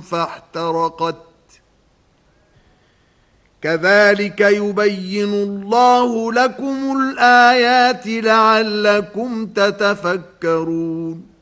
فاحترقت كذلك يبين الله لكم الآيات لعلكم تتفكرون